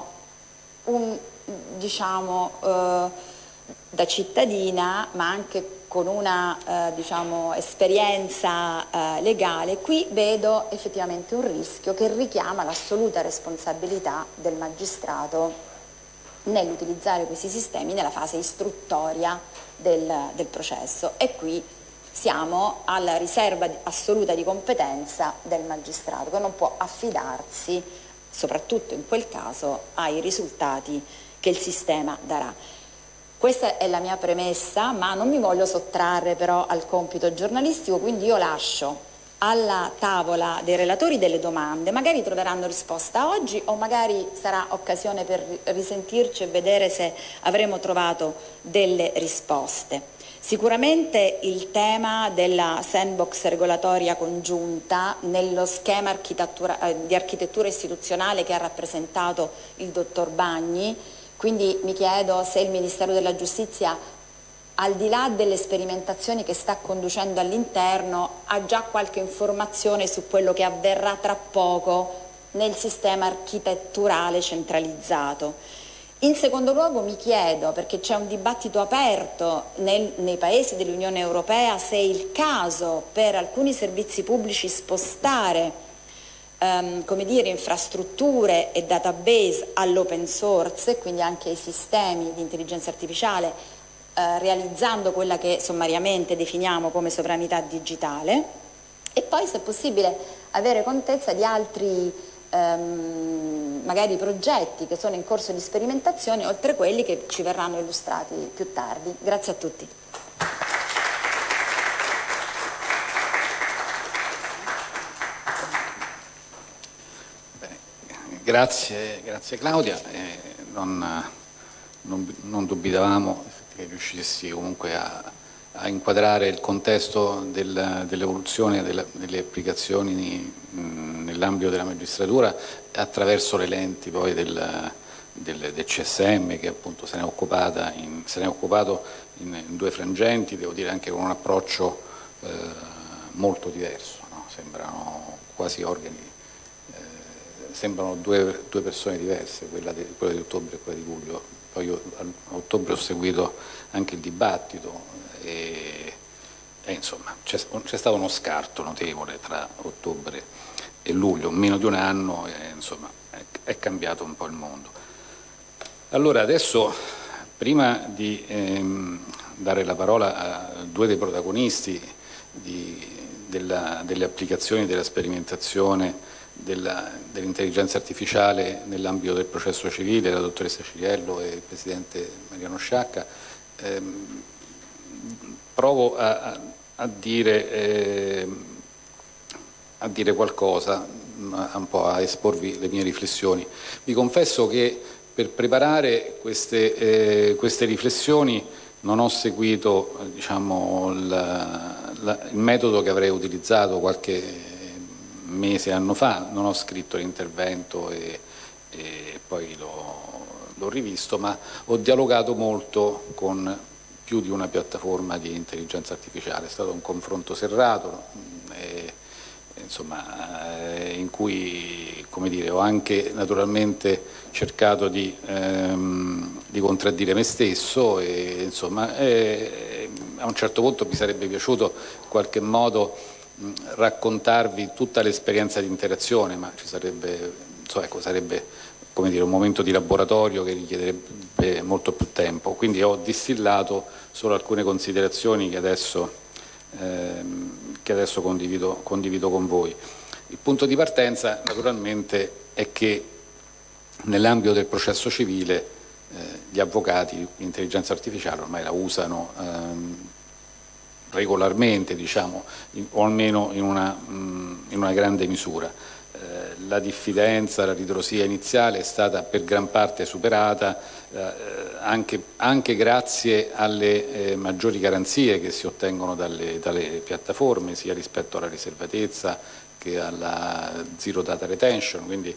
diciamo, da cittadina, ma anche con una diciamo, esperienza legale, qui vedo effettivamente un rischio che richiama l'assoluta responsabilità del magistrato nell'utilizzare questi sistemi nella fase istruttoria del processo, e qui siamo alla riserva assoluta di competenza del magistrato, che non può affidarsi, soprattutto in quel caso, ai risultati che il sistema darà. Questa è la mia premessa, ma non mi voglio sottrarre però al compito giornalistico, quindi io lascio alla tavola dei relatori delle domande, magari troveranno risposta oggi o magari sarà occasione per risentirci e vedere se avremo trovato delle risposte. Sicuramente il tema della sandbox regolatoria congiunta nello schema di architettura istituzionale che ha rappresentato il dottor Bagni, quindi mi chiedo se il Ministero della Giustizia, al di là delle sperimentazioni che sta conducendo all'interno, ha già qualche informazione su quello che avverrà tra poco nel sistema architetturale centralizzato. In secondo luogo mi chiedo, perché c'è un dibattito aperto nei paesi dell'Unione Europea, se è il caso per alcuni servizi pubblici spostare come dire, infrastrutture e database all'open source, e quindi anche ai sistemi di intelligenza artificiale, realizzando quella che sommariamente definiamo come sovranità digitale, e poi se è possibile avere contezza di altri magari progetti che sono in corso di sperimentazione, oltre quelli che ci verranno illustrati più tardi. Grazie a tutti. Bene, grazie Claudia. Non dubitavamo che riuscissi comunque a inquadrare il contesto dell'evoluzione delle applicazioni nell'ambito della magistratura attraverso le lenti poi del CSM, che appunto se ne è occupato in due frangenti, devo dire anche con un approccio molto diverso, no? Sembrano quasi organi, sembrano due persone diverse, quella di ottobre e quella di luglio. Poi io a ottobre ho seguito anche il dibattito e insomma c'è stato uno scarto notevole tra ottobre e luglio, meno di un anno, e insomma è cambiato un po' il mondo. Allora adesso, prima di dare la parola a due dei protagonisti delle applicazioni della sperimentazione dell'intelligenza artificiale nell'ambito del processo civile, la dottoressa Ciriello e il presidente Mariano Sciacca, provo a dire qualcosa, un po' a esporvi le mie riflessioni. Vi confesso che per preparare queste riflessioni non ho seguito, diciamo, il metodo che avrei utilizzato qualche mese anno fa. Non ho scritto l'intervento e poi l'ho rivisto, ma ho dialogato molto con più di una piattaforma di intelligenza artificiale. È stato un confronto serrato, insomma, in cui, come dire, ho anche naturalmente cercato di contraddire me stesso e insomma a un certo punto mi sarebbe piaciuto in qualche modo raccontarvi tutta l'esperienza di interazione, ma ci sarebbe, sarebbe come dire, un momento di laboratorio che richiederebbe molto più tempo, quindi ho distillato solo alcune considerazioni che adesso condivido con voi. Il punto di partenza naturalmente è che nell'ambito del processo civile gli avvocati l'intelligenza artificiale ormai la usano regolarmente, diciamo, o almeno in una grande misura. La diffidenza, la ritrosia iniziale è stata per gran parte superata anche grazie alle maggiori garanzie che si ottengono dalle piattaforme, sia rispetto alla riservatezza che alla zero data retention, quindi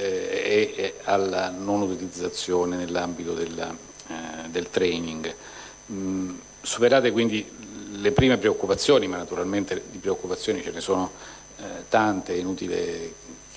e alla non utilizzazione nell'ambito del training. Superate quindi le prime preoccupazioni, ma naturalmente di preoccupazioni ce ne sono tante, è inutile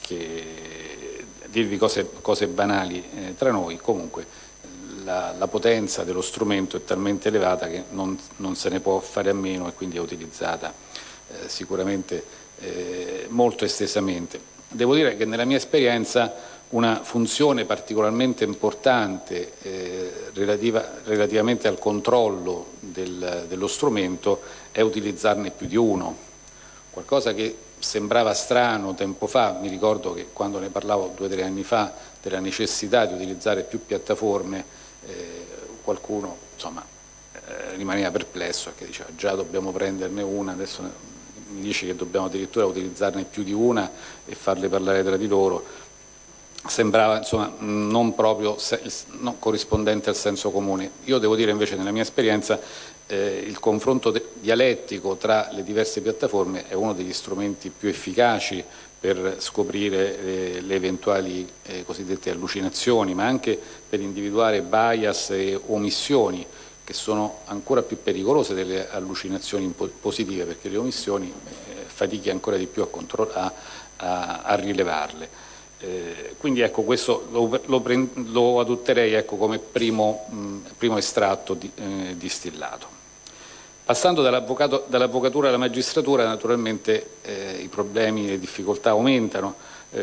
che dirvi cose banali tra noi. Comunque la potenza dello strumento è talmente elevata che non se ne può fare a meno e quindi è utilizzata sicuramente molto estesamente. Devo dire che nella mia esperienza una funzione particolarmente importante relativamente al controllo dello strumento è utilizzarne più di uno, qualcosa che sembrava strano tempo fa. Mi ricordo che quando ne parlavo 2 o 3 anni fa della necessità di utilizzare più piattaforme, qualcuno insomma rimaneva perplesso perché diceva già dobbiamo prenderne una, adesso mi dice che dobbiamo addirittura utilizzarne più di una e farle parlare tra di loro. Sembrava insomma non proprio non corrispondente al senso comune. Io devo dire invece nella mia esperienza il confronto dialettico tra le diverse piattaforme è uno degli strumenti più efficaci per scoprire le eventuali cosiddette allucinazioni, ma anche per individuare bias e omissioni che sono ancora più pericolose delle allucinazioni positive, perché le omissioni fatichi ancora di più a rilevarle. Quindi ecco, questo lo adotterei come primo estratto distillato. Passando dall'avvocatura alla magistratura, naturalmente i problemi e le difficoltà aumentano.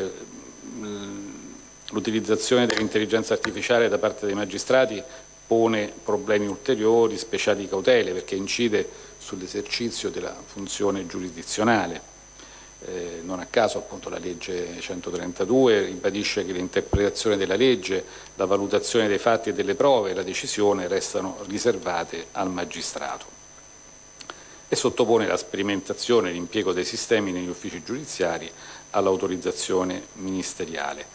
L'utilizzazione dell'intelligenza artificiale da parte dei magistrati pone problemi ulteriori, speciali cautele, perché incide sull'esercizio della funzione giurisdizionale. Non a caso appunto la legge 132 ribadisce che l'interpretazione della legge, la valutazione dei fatti e delle prove e la decisione restano riservate al magistrato, e sottopone la sperimentazione e l'impiego dei sistemi negli uffici giudiziari all'autorizzazione ministeriale.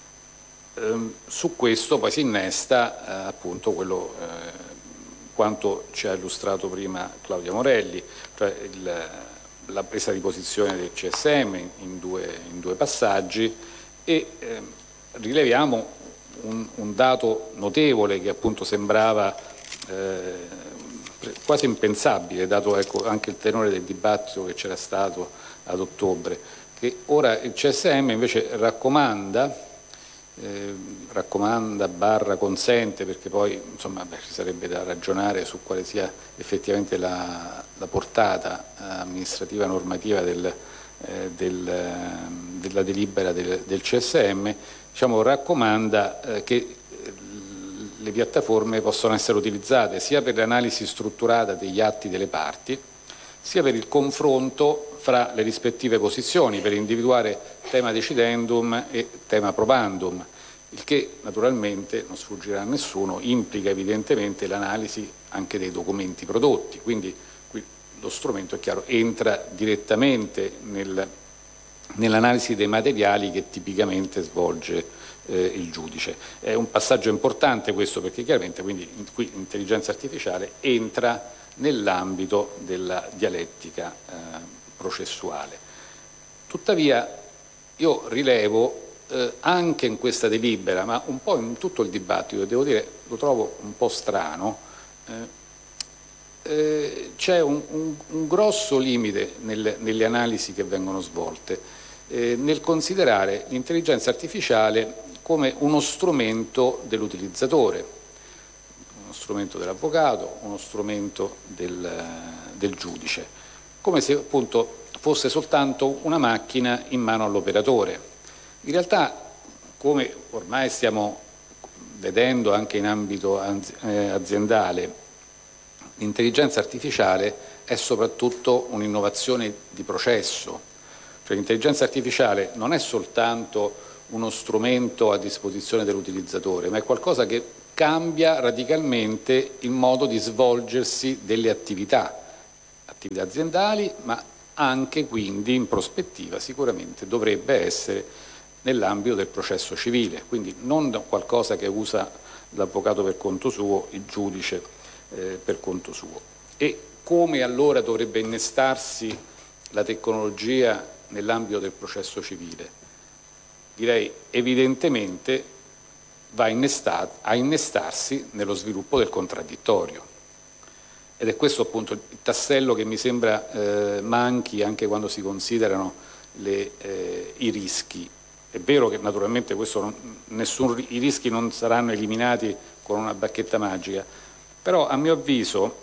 Su questo poi si innesta appunto quanto ci ha illustrato prima Claudia Morelli, cioè la presa di posizione del CSM in due passaggi, e rileviamo un dato notevole che appunto sembrava quasi impensabile, dato anche il tenore del dibattito che c'era stato ad ottobre, che ora il CSM invece raccomanda consente, perché poi insomma ci sarebbe da ragionare su quale sia effettivamente la portata amministrativa normativa della delibera del CSM, diciamo, raccomanda che le piattaforme possono essere utilizzate sia per l'analisi strutturata degli atti delle parti, sia per il confronto fra le rispettive posizioni, per individuare tema decidendum e tema probandum, il che naturalmente, non sfuggirà a nessuno, implica evidentemente l'analisi anche dei documenti prodotti. Quindi qui lo strumento, è chiaro, entra direttamente nell'analisi dei materiali che tipicamente svolge il giudice. È un passaggio importante questo, perché chiaramente quindi qui l'intelligenza artificiale entra nell'ambito della dialettica processuale. Tuttavia io rilevo anche in questa delibera, ma un po' in tutto il dibattito, devo dire, lo trovo un po' strano, c'è un grosso limite nelle analisi che vengono svolte, nel considerare l'intelligenza artificiale come uno strumento dell'utilizzatore. strumento dell'avvocato, uno strumento del giudice, come se appunto fosse soltanto una macchina in mano all'operatore. In realtà, come ormai stiamo vedendo anche in ambito aziendale, l'intelligenza artificiale è soprattutto un'innovazione di processo. Cioè, l'intelligenza artificiale non è soltanto uno strumento a disposizione dell'utilizzatore, ma è qualcosa che cambia radicalmente il modo di svolgersi delle attività aziendali, ma anche quindi in prospettiva sicuramente dovrebbe essere nell'ambito del processo civile, quindi non qualcosa che usa l'avvocato per conto suo, il giudice per conto suo. E come allora dovrebbe innestarsi la tecnologia nell'ambito del processo civile? Direi evidentemente va a innestarsi nello sviluppo del contraddittorio. Ed è questo appunto il tassello che mi sembra manchi anche quando si considerano i rischi. È vero che naturalmente i rischi non saranno eliminati con una bacchetta magica, però a mio avviso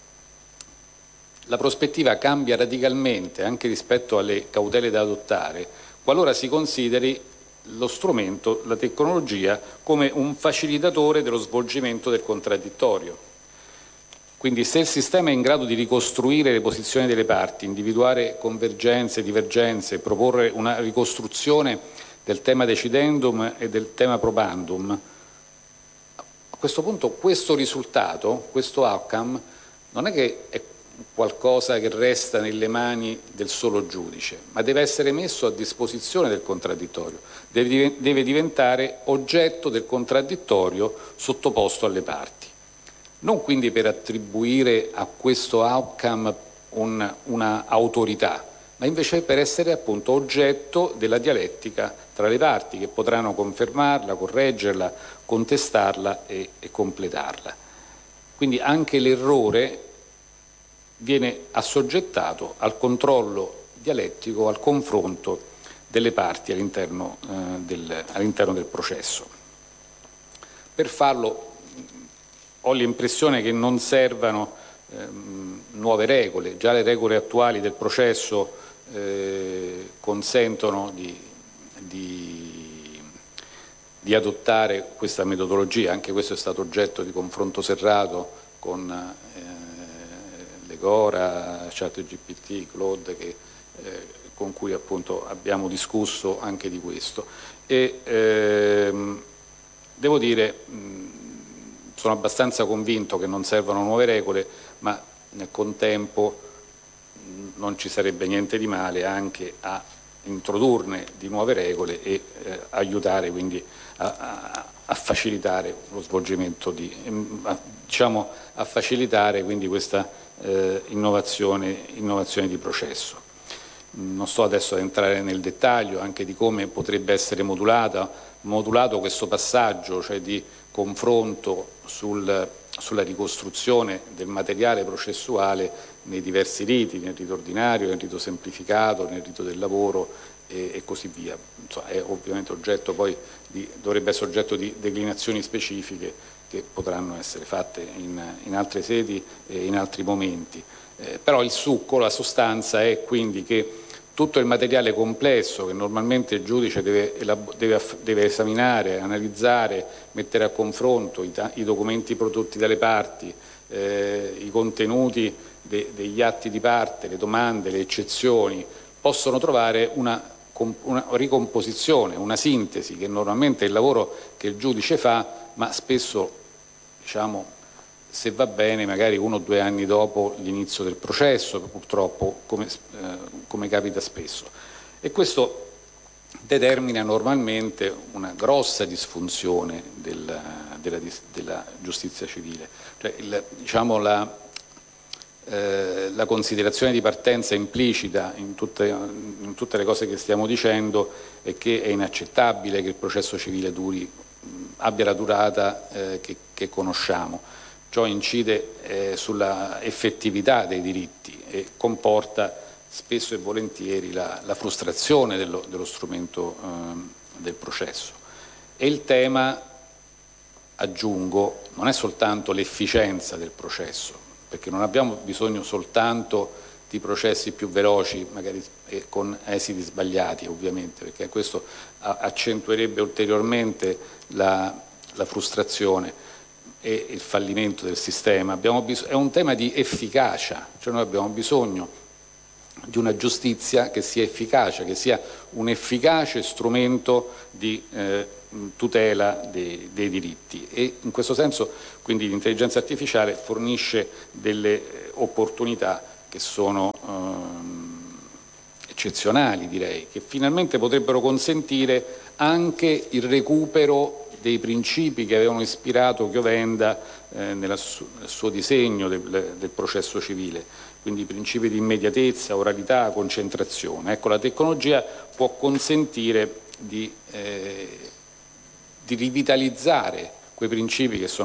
la prospettiva cambia radicalmente anche rispetto alle cautele da adottare qualora si consideri lo strumento, la tecnologia, come un facilitatore dello svolgimento del contraddittorio. Quindi se il sistema è in grado di ricostruire le posizioni delle parti, individuare convergenze, divergenze, proporre una ricostruzione del tema decidendum e del tema probandum, a questo punto questo risultato, questo outcome, non è che è qualcosa che resta nelle mani del solo giudice, ma deve essere messo a disposizione del contraddittorio, deve diventare oggetto del contraddittorio sottoposto alle parti. Non quindi per attribuire a questo outcome una autorità, ma invece per essere appunto oggetto della dialettica tra le parti, che potranno confermarla, correggerla, contestarla e completarla. Quindi anche l'errore viene assoggettato al controllo dialettico, al confronto delle parti all'interno del processo. Per farlo ho l'impressione che non servano nuove regole, già le regole attuali del processo consentono di adottare questa metodologia. Anche questo è stato oggetto di confronto serrato con Legora, ChatGPT, Claude, con cui appunto abbiamo discusso anche di questo. E devo dire, sono abbastanza convinto che non servano nuove regole, ma nel contempo non ci sarebbe niente di male anche a introdurne di nuove regole e aiutare quindi a facilitare lo svolgimento a facilitare quindi questa innovazione di processo. Non sto adesso ad entrare nel dettaglio anche di come potrebbe essere modulato questo passaggio, cioè di confronto sulla ricostruzione del materiale processuale nei diversi riti, nel rito ordinario, nel rito semplificato, nel rito del lavoro e così via. Insomma, è ovviamente dovrebbe essere oggetto di declinazioni specifiche che potranno essere fatte in altre sedi e in altri momenti. Però il succo, la sostanza è quindi che tutto il materiale complesso che normalmente il giudice deve esaminare, analizzare, mettere a confronto, i documenti prodotti dalle parti, i contenuti degli atti di parte, le domande, le eccezioni, possono trovare una ricomposizione, una sintesi, che normalmente è il lavoro che il giudice fa, ma spesso, se va bene, magari 1 o 2 anni dopo l'inizio del processo, purtroppo, come capita spesso. E questo determina normalmente una grossa disfunzione della giustizia civile. Cioè, la considerazione di partenza implicita in tutte le cose che stiamo dicendo è che è inaccettabile che il processo civile abbia la durata che conosciamo. Ciò incide sulla effettività dei diritti e comporta spesso e volentieri la frustrazione dello strumento del processo. E il tema aggiungo, non è soltanto l'efficienza del processo, perché non abbiamo bisogno soltanto di processi più veloci, magari con esiti sbagliati ovviamente, perché questo accentuerebbe ulteriormente la frustrazione e il fallimento del sistema. È un tema di efficacia, cioè noi abbiamo bisogno di una giustizia che sia efficace, che sia un efficace strumento di tutela dei diritti, e in questo senso quindi l'intelligenza artificiale fornisce delle opportunità che sono eccezionali, direi, che finalmente potrebbero consentire anche il recupero dei principi che avevano ispirato Chiovenda nel suo disegno del processo civile, quindi i principi di immediatezza, oralità, concentrazione. Ecco, la tecnologia può consentire di rivitalizzare quei principi che sono